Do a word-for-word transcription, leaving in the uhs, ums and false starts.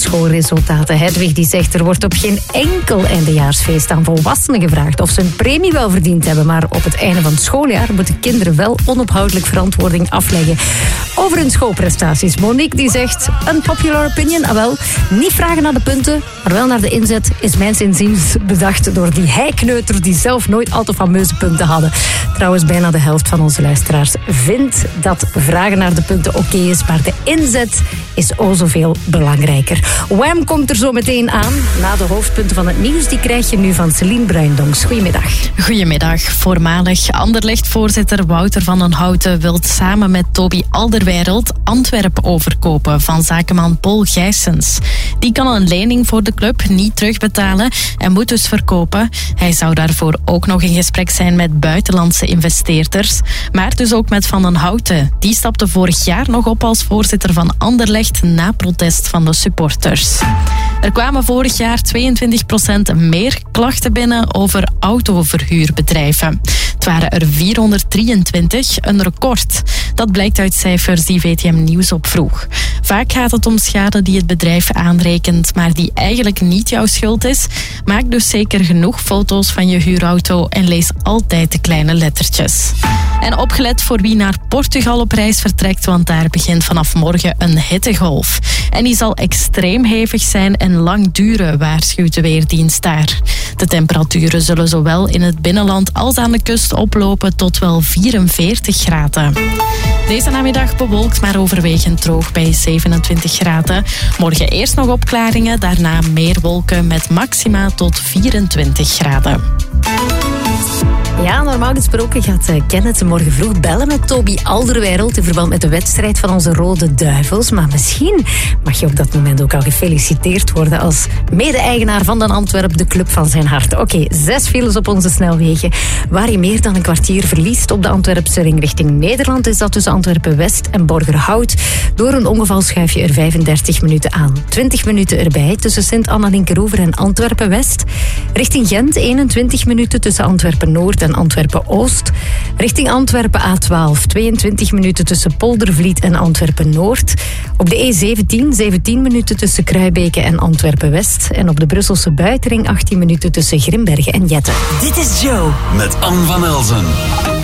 schoolresultaten. Hedwig die zegt er wordt op geen enkel eindejaarsfeest aan volwassenen gevraagd of ze een premie wel verdiend hebben, maar op het einde van het schooljaar moeten kinderen wel onophoudelijk verantwoording afleggen over hun schoolprestaties. Monique die zegt, unpopular opinion, ah wel, niet vragen naar de punten, maar wel naar de inzet is mijns inziens bedacht door die heikneuters die zelf nooit al te fameuze punten hadden. Trouwens, bijna de helft van onze luisteraars vindt dat vragen naar de punten oké is, maar de inzet is o zoveel belangrijker. Wham komt er zo meteen aan. Na de hoofdpunten van het nieuws, die krijg je nu van Celine Bruindonks. Goedemiddag. Goedemiddag. Voormalig Anderlecht-voorzitter Wouter van den Houten wil samen met Toby Alderweireld Antwerpen overkopen van zakenman Paul Gijsens. Die kan een lening voor de club niet terugbetalen en moet dus verkopen. Hij zou daarvoor ook nog in gesprek zijn met buitenlandse investeerders, maar dus ook met Van den Houten. Die stapte vorig jaar nog op als voorzitter van Anderlecht na protest van de supporters. Er kwamen vorig jaar tweeëntwintig procent meer klachten binnen over autoverhuurbedrijven. Het waren er vierhonderddrieëntwintig, een record. Dat blijkt uit cijfers die V T M Nieuws opvroeg. Vaak gaat het om schade die het bedrijf aanrekent, maar die eigenlijk niet jouw schuld is. Maak dus zeker genoeg foto's van je huurauto en lees altijd de kleine lettertjes. En opgelet voor wie naar Portugal op reis vertrekt, want daar begint vanaf morgen een hittegolf. En die zal extreem hevig zijn en lang duren, waarschuwt de Weerdienst daar. De temperaturen zullen zowel in het binnenland als aan de kust oplopen tot wel vierenveertig graden. Deze namiddag bewolkt, maar overwegend droog bij zevenentwintig graden. Morgen eerst nog opklaringen, daarna meer wolken met maxima tot vierentwintig graden. Ja, normaal gesproken gaat Kenneth morgen vroeg bellen met Toby Alderweireld in verband met de wedstrijd van onze Rode Duivels. Maar misschien mag je op dat moment ook al gefeliciteerd worden als mede-eigenaar van de Antwerp, de club van zijn hart. Oké, okay, zes files op onze snelwegen. Waar je meer dan een kwartier verliest op de Antwerpse ring richting Nederland is dat tussen Antwerpen-West en Borgerhout. Door een ongeval schuif je er vijfendertig minuten aan. twintig minuten erbij tussen Sint-Anna-Linkeroever en Antwerpen-West. Richting Gent eenentwintig minuten tussen Antwerpen-Noord en Antwerpen-Oost. Richting Antwerpen A twaalf, tweeëntwintig minuten tussen Poldervliet en Antwerpen-Noord. Op de E zeventien, zeventien minuten tussen Kruibeke en Antwerpen-West. En op de Brusselse buitenring achttien minuten tussen Grimbergen en Jetten. Dit is Joe met Anne van Elzen.